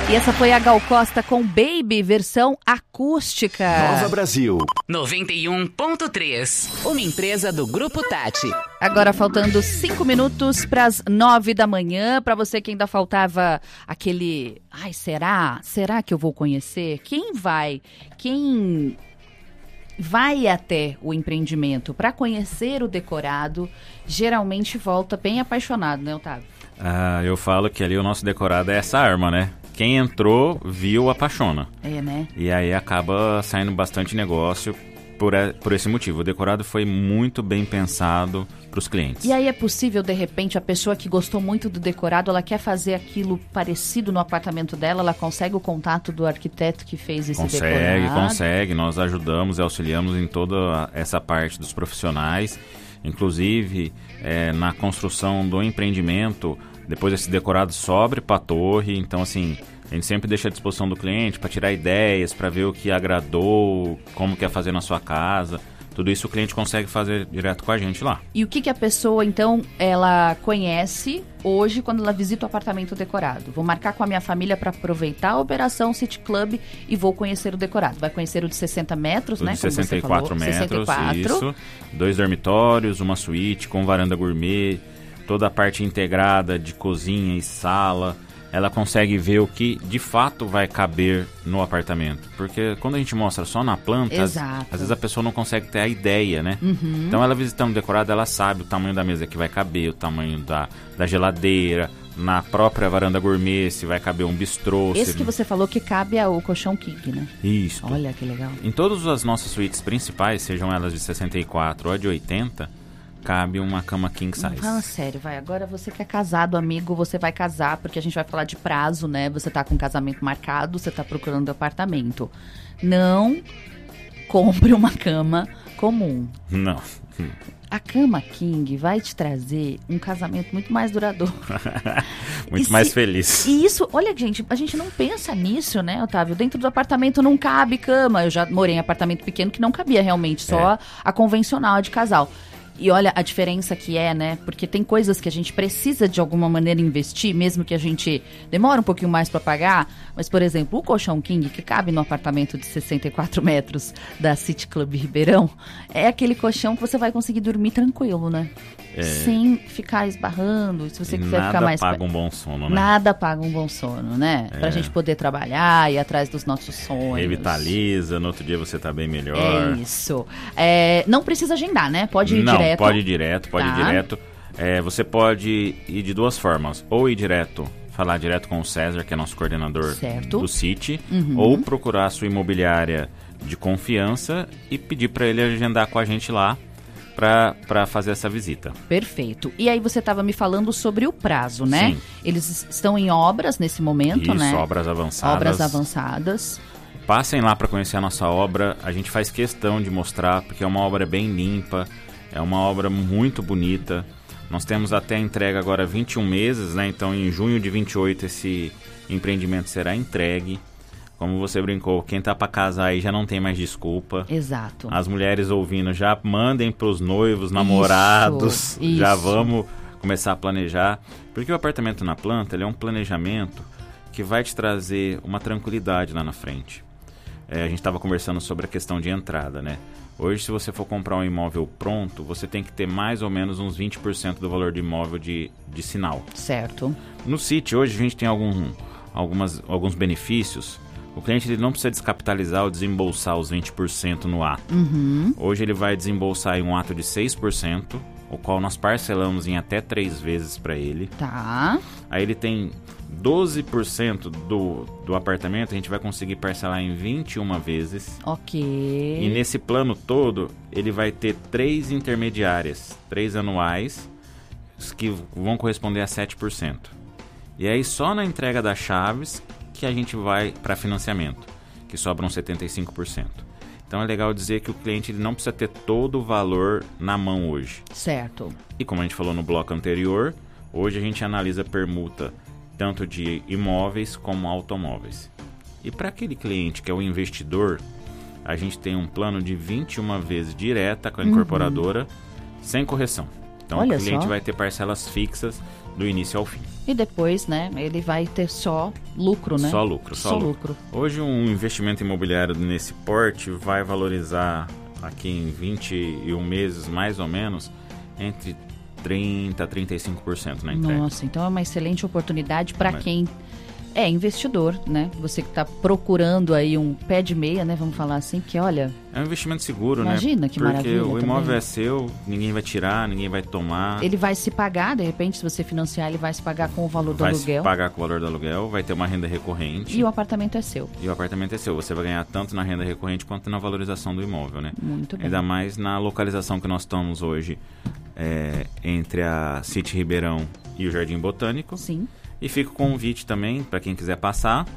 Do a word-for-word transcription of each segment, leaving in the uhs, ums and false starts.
E essa foi a Gal Costa com Baby, versão acústica. Nova Brasil. noventa e um ponto três. Uma empresa do Grupo Tati. Agora faltando cinco minutos para as nove da manhã. Para você que ainda faltava aquele... Ai, será? Será que eu vou conhecer? Quem vai? Quem... vai até o empreendimento para conhecer o decorado, geralmente volta bem apaixonado, né, Otávio? Ah, eu falo que ali o nosso decorado é essa arma, né? Quem entrou, viu, apaixona. É, né? E aí acaba saindo bastante negócio por, por esse motivo. O decorado foi muito bem pensado para os clientes. E aí é possível, de repente, a pessoa que gostou muito do decorado, ela quer fazer aquilo parecido no apartamento dela, ela consegue o contato do arquiteto que fez esse consegue, decorado? Consegue, consegue. Nós ajudamos e auxiliamos em toda essa parte dos profissionais. Inclusive, é, na construção do empreendimento, depois esse decorado sobe para a torre. Então, assim, a gente sempre deixa à disposição do cliente para tirar ideias, para ver o que agradou, como quer fazer na sua casa. Tudo isso o cliente consegue fazer direto com a gente lá. E o que, que a pessoa, então, ela conhece hoje quando ela visita o apartamento decorado? Vou marcar com a minha família para aproveitar a operação City Club e vou conhecer o decorado. Vai conhecer o de sessenta metros, o né? De sessenta e quatro metros, sessenta e quatro. Isso. Dois dormitórios, uma suíte com varanda gourmet, toda a parte integrada de cozinha e sala. Ela consegue ver o que de fato vai caber no apartamento. Porque quando a gente mostra só na planta, às, às vezes a pessoa não consegue ter a ideia, né? Uhum. Então ela visitando o decorado, ela sabe o tamanho da mesa que vai caber, o tamanho da, da geladeira, na própria varanda gourmet, se vai caber um bistrô. Esse se... que você falou que cabe ao colchão king, né? Isso. Olha que legal. Em todas as nossas suítes principais, sejam elas de sessenta e quatro ou de oitenta, cabe uma cama king size. Não, fala sério, vai. Agora você que é casado, amigo, você vai casar, porque a gente vai falar de prazo, né? Você tá com um casamento marcado, você tá procurando apartamento. Não compre uma cama comum. Não. A cama king vai te trazer um casamento muito mais duradouro. muito e mais se, feliz. E isso, olha, gente, a gente não pensa nisso, né, Otávio? Dentro do apartamento não cabe cama. Eu já morei em apartamento pequeno que não cabia realmente, só é. a convencional, a de casal. E olha a diferença que é, né? Porque tem coisas que a gente precisa de alguma maneira investir, mesmo que a gente demore um pouquinho mais para pagar. Mas, por exemplo, o colchão king, que cabe no apartamento de sessenta e quatro metros da City Club Ribeirão, é aquele colchão que você vai conseguir dormir tranquilo, né? É. Sem ficar esbarrando, se você quiser Nada ficar mais... Nada paga um bom sono, né? Nada paga um bom sono, né? É. Pra gente poder trabalhar, ir atrás dos nossos sonhos. Revitaliza, no outro dia você tá bem melhor. É isso. É, não precisa agendar, né? Pode ir não, direto. Pode ir direto, pode tá. ir direto. É, você pode ir de duas formas. Ou ir direto, falar direto com o César, que é nosso coordenador certo. do City. Uhum. Ou procurar a sua imobiliária de confiança e pedir para ele agendar com a gente lá para fazer essa visita. Perfeito. E aí você estava me falando sobre o prazo, né? Sim. Eles estão em obras nesse momento, Isso, né? obras avançadas. Obras avançadas. Passem lá para conhecer a nossa obra. A gente faz questão de mostrar, porque é uma obra bem limpa, é uma obra muito bonita. Nós temos até a entrega agora vinte e um meses, né? Então em junho de vinte e oito esse empreendimento será entregue. Como você brincou, quem tá para casar aí já não tem mais desculpa. Exato. As mulheres ouvindo, já mandem pros noivos, namorados, isso, isso. já vamos começar a planejar. Porque o apartamento na planta, ele é um planejamento que vai te trazer uma tranquilidade lá na frente. É, a gente estava conversando sobre a questão de entrada, né? Hoje, se você for comprar um imóvel pronto, você tem que ter mais ou menos uns vinte por cento do valor do imóvel de, de sinal. Certo. No City, hoje, a gente tem algum, algumas, alguns benefícios. O cliente ele não precisa descapitalizar ou desembolsar os vinte por cento no ato. Uhum. Hoje ele vai desembolsar em um ato de seis por cento, o qual nós parcelamos em até três vezes para ele. Tá. Aí ele tem doze por cento do, do apartamento, a gente vai conseguir parcelar em vinte e uma vezes. Ok. E nesse plano todo, ele vai ter três intermediárias, três anuais, que vão corresponder a sete por cento. E aí só na entrega das chaves que a gente vai para financiamento, que sobram setenta e cinco por cento. Então é legal dizer que o cliente ele não precisa ter todo o valor na mão hoje. Certo. E como a gente falou no bloco anterior, hoje a gente analisa permuta tanto de imóveis como automóveis. E para aquele cliente que é o investidor, a gente tem um plano de vinte e uma vezes direta com a incorporadora, uhum. sem correção. Então Olha o cliente só. vai ter parcelas fixas do início ao fim. E depois, né, ele vai ter só lucro, né? Só lucro, só, só lucro. lucro. Hoje um investimento imobiliário nesse porte vai valorizar aqui em vinte e um meses, mais ou menos, entre trinta a trinta e cinco por cento na entrega. Nossa, então é uma excelente oportunidade para Mas... quem é investidor, né? Você que está procurando aí um pé de meia, né? Vamos falar assim, que olha... É um investimento seguro, imagina, né? Imagina que maravilha. Porque o imóvel também. é seu, ninguém vai tirar, ninguém vai tomar. Ele vai se pagar, de repente, se você financiar, ele vai se pagar com o valor do vai aluguel. Vai se pagar com o valor do aluguel, vai ter uma renda recorrente. E o apartamento é seu. E o apartamento é seu. Você vai ganhar tanto na renda recorrente quanto na valorização do imóvel, né? Muito bem. Ainda mais na localização que nós estamos hoje, é, entre a City Ribeirão e o Jardim Botânico. Sim. E fica o convite também, para quem quiser passar,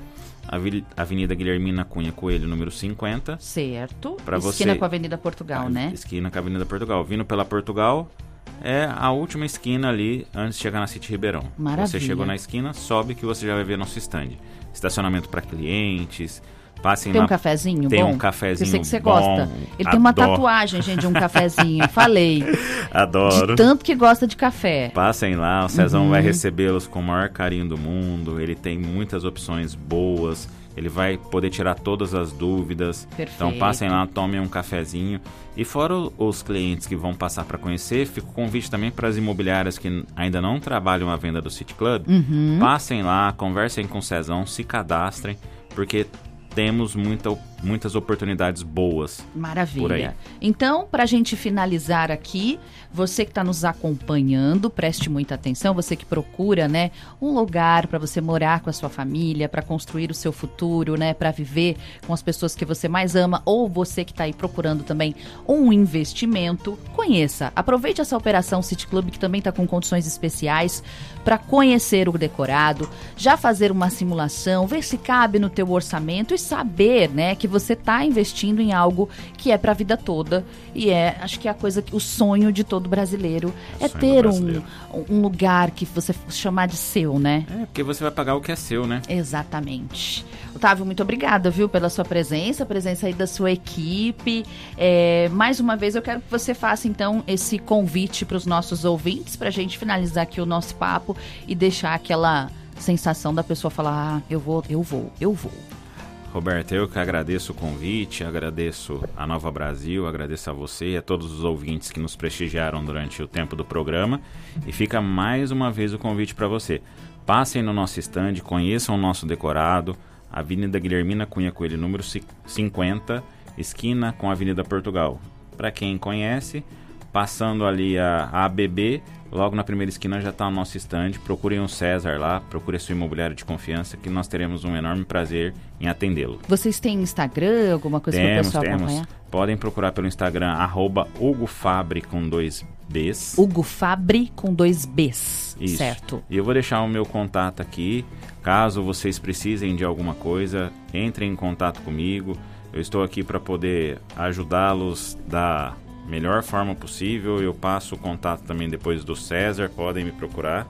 Avenida Guilhermina Cunha Coelho, número cinquenta. Certo. Pra esquina você... com a Avenida Portugal, ah, né? Esquina com a Avenida Portugal. Vindo pela Portugal, é a última esquina ali, antes de chegar na City Ribeirão. Maravilha. Você chegou na esquina, sobe que você já vai ver nosso stand. Estacionamento para clientes... Passem tem lá. um cafezinho tem bom? um cafezinho Eu sei que você bom, gosta. Ele adoro. tem uma tatuagem, gente, de um cafezinho. Falei. Adoro. De tanto que gosta de café. Passem lá, o Cezão Uhum. vai recebê-los com o maior carinho do mundo. Ele tem muitas opções boas. Ele vai poder tirar todas as dúvidas. Perfeito. Então passem lá, tomem um cafezinho. E fora os clientes que vão passar para conhecer, fica o convite também para as imobiliárias que ainda não trabalham a venda do City Club. Uhum. Passem lá, conversem com o Cezão, se cadastrem, porque temos muita, muitas oportunidades boas. Maravilha. Por aí. Então, para a gente finalizar aqui, você que está nos acompanhando, preste muita atenção, você que procura, né, um lugar para você morar com a sua família, para construir o seu futuro, né, para viver com as pessoas que você mais ama, ou você que está aí procurando também um investimento, conheça. Aproveite essa operação City Club, que também está com condições especiais para conhecer o decorado, já fazer uma simulação, ver se cabe no teu orçamento e saber, né, que você está investindo em algo que é para a vida toda. E é, acho que é a coisa, o sonho de todo brasileiro é Sonho ter do um, brasileiro. um lugar que você chamar de seu, né? É, porque você vai pagar o que é seu, né? Exatamente. Otávio, muito obrigada, viu, pela sua presença, a presença aí da sua equipe. É, mais uma vez, eu quero que você faça, então, esse convite para os nossos ouvintes, para a gente finalizar aqui o nosso papo e deixar aquela sensação da pessoa falar, ah, eu vou, eu vou, eu vou. Roberto, eu que agradeço o convite, agradeço a Nova Brasil, agradeço a você e a todos os ouvintes que nos prestigiaram durante o tempo do programa. E fica mais uma vez o convite para você. Passem no nosso stand, conheçam o nosso decorado, Avenida Guilhermina Cunha Coelho, número cinquenta, esquina com a Avenida Portugal. Para quem conhece, passando ali a, a ABB, logo na primeira esquina já está o nosso stand. Procurem o César lá, procure a sua imobiliária de confiança, que nós teremos um enorme prazer em atendê-lo. Vocês têm Instagram, alguma coisa para o pessoal temos. acompanhar? Podem procurar pelo Instagram, arroba Hugo Fabre com dois Bs. Hugo Fabre com dois Bs, Isso. certo? E eu vou deixar o meu contato aqui. Caso vocês precisem de alguma coisa, entrem em contato comigo. Eu estou aqui para poder ajudá-los da melhor forma possível. Eu passo o contato também depois do César, podem me procurar.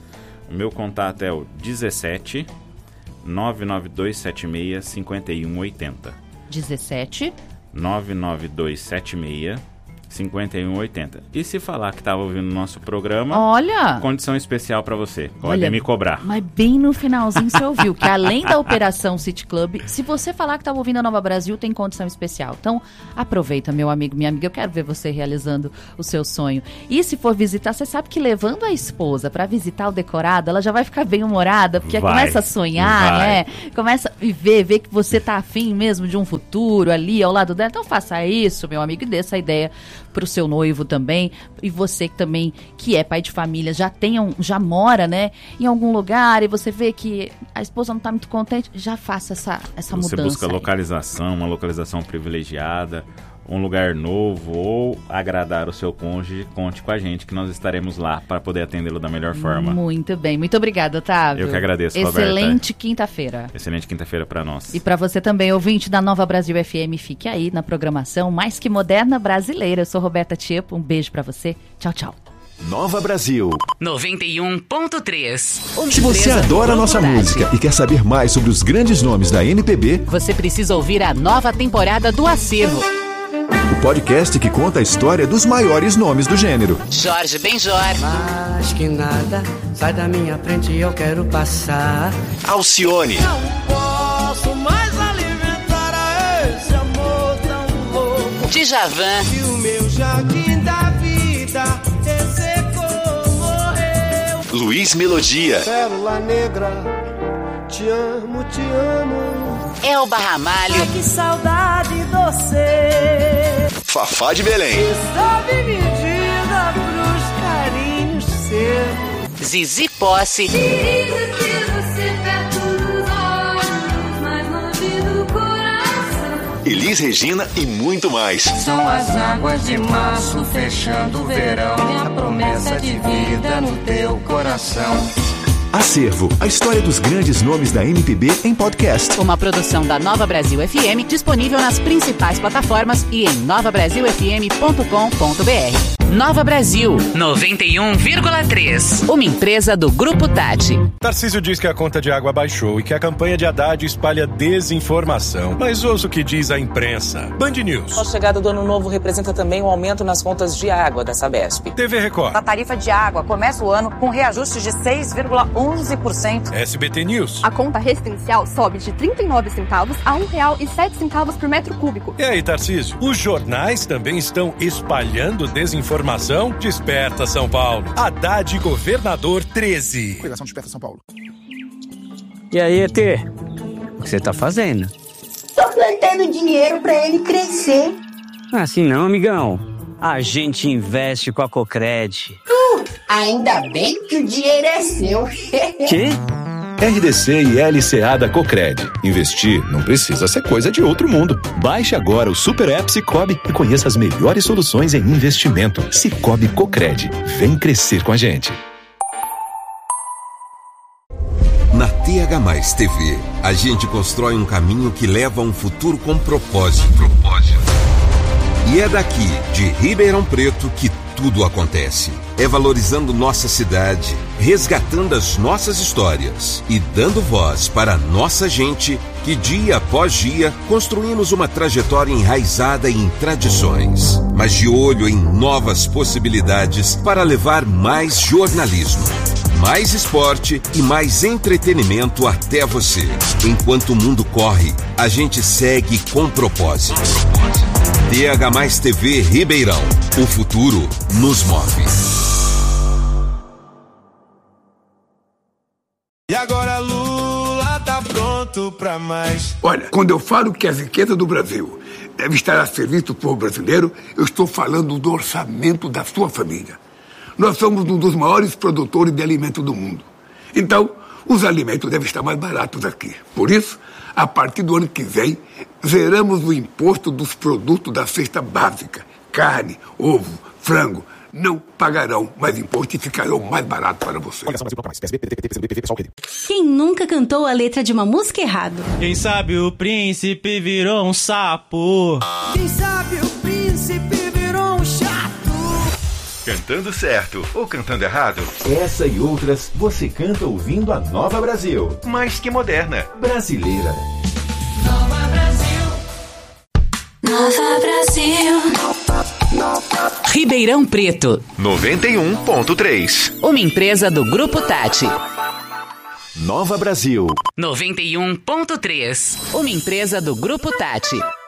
O meu contato é o dezessete, nove nove dois sete seis, cinco um oito zero. dezessete nove nove dois sete seis, cinco um oito zero. E se falar que estava ouvindo o nosso programa, olha, condição especial para você. Podem olha, me cobrar. Mas bem no finalzinho você ouviu que além da operação City Club, se você falar que estava ouvindo a Nova Brasil, tem condição especial. Então, aproveita, meu amigo, minha amiga. Eu quero ver você realizando o seu sonho. E se for visitar, você sabe que levando a esposa para visitar o decorado, ela já vai ficar bem humorada, porque Vai, começa a sonhar, vai. né? Começa a viver, ver que você tá afim mesmo de um futuro ali ao lado dela. Então, faça isso, meu amigo, e dê essa ideia pro seu noivo também, e você que também, que é pai de família, já tem um, já mora, né, em algum lugar, e você vê que a esposa não tá muito contente, já faça essa, essa Você mudança. busca aí. localização, uma localização privilegiada, um lugar novo, ou agradar o seu cônjuge, conte com a gente que nós estaremos lá para poder atendê-lo da melhor forma. Muito bem, muito obrigada, Otávio. Eu que agradeço, Roberta. Excelente quinta-feira. Excelente quinta-feira para nós. E para você também, ouvinte da Nova Brasil F M, fique aí na programação mais que moderna brasileira. Eu sou Roberta Tiepo, um beijo para você. Tchau, tchau. Nova Brasil. noventa e um ponto três. Se você adora nossa música e quer saber mais sobre os grandes nomes da N P B, você precisa ouvir a nova temporada do Acervo. o podcast que conta a história dos maiores nomes do gênero. Jorge Benjor. Mais que nada, sai da minha frente e eu quero passar. Alcione. Não posso mais alimentar a esse amor tão louco. Djavan. E o meu jardim da vida ressecou, morreu. Luiz Melodia. Pérola negra, te amo, te amo. Elba Ramalho. Ai, que saudade doce. Fafá de Belém. Que sabe medida pros carinhos seus. Zizi Posse. Elis Regina e muito mais. São as águas de março fechando o verão. Minha promessa de vida no teu coração. Acervo, a história dos grandes nomes da M P B em podcast. Uma produção da Nova Brasil F M, disponível nas principais plataformas e em nova brasil f m ponto com ponto b r. Nova Brasil, noventa e um vírgula três. Uma empresa do Grupo Tati. Tarcísio diz que a conta de água baixou e que a campanha de Haddad espalha desinformação. Mas ouça o que diz a imprensa. Band News. A chegada do ano novo representa também um aumento nas contas de água da Sabesp. T V Record. A tarifa de água começa o ano com reajuste de seis vírgula onze por cento. S B T News. A conta residencial sobe de trinta e nove centavos a um real e sete centavos por metro cúbico. E aí, Tarcísio? Os jornais também estão espalhando desinformação? Desperta São Paulo. Haddad governador treze. Redação Desperta São Paulo. E aí, E T? O que você tá fazendo? Tô plantando dinheiro pra ele crescer. Assim não, amigão. A gente investe com a Cocred. Uh, ainda bem que o dinheiro é seu. Quê? R D C e L C A da Cocred. Investir não precisa ser coisa de outro mundo. Baixe agora o Super App Cicobi e conheça as melhores soluções em investimento. Cicobi Cocred. Vem crescer com a gente. Na T H mais T V, a gente constrói um caminho que leva a um futuro com propósito. propósito. E é daqui, de Ribeirão Preto, que tudo acontece. É valorizando nossa cidade, resgatando as nossas histórias e dando voz para a nossa gente que dia após dia construímos uma trajetória enraizada em tradições, mas de olho em novas possibilidades para levar mais jornalismo, mais esporte e mais entretenimento até você. Enquanto o mundo corre, a gente segue com propósito. T H mais T V Ribeirão. O futuro nos move. E agora Lula tá pronto pra mais. Olha, quando eu falo que a riqueza do Brasil deve estar a serviço do povo brasileiro, eu estou falando do orçamento da sua família. Nós somos um dos maiores produtores de alimento do mundo. Então, os alimentos devem estar mais baratos aqui. Por isso, a partir do ano que vem, zeramos o imposto dos produtos da cesta básica. Carne, ovo, frango, não pagarão mais imposto e ficarão mais baratos para você. Quem nunca cantou a letra de uma música errado? Quem sabe o príncipe virou um sapo. Quem sabe o príncipe virou um chato. Cantando certo ou cantando errado? Essa e outras você canta ouvindo a Nova Brasil. Mais que moderna. Brasileira. Nova Brasil. Nova Brasil. Ribeirão Preto. noventa e um ponto três. Uma empresa do Grupo Tati. Nova Brasil. noventa e um ponto três. Uma empresa do Grupo Tati.